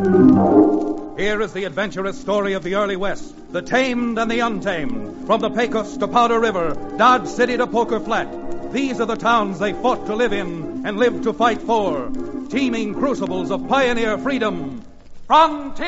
Here is the adventurous story of the early West, the tamed and the untamed. From the Pecos to Powder River, Dodge City to Poker Flat. These are the towns they fought to live in and lived to fight for. Teeming crucibles of pioneer freedom. Frontier!